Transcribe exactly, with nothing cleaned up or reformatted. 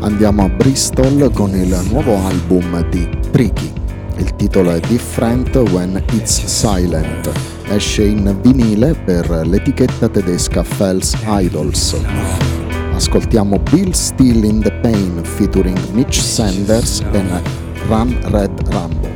Andiamo a Bristol con il nuovo album di Tricky. Il titolo è Different When It's Silent. Esce in vinile per l'etichetta tedesca Fels Idols. Ascoltiamo Bill Still in the Pain featuring Mitch Sanders e Run Red Rambo.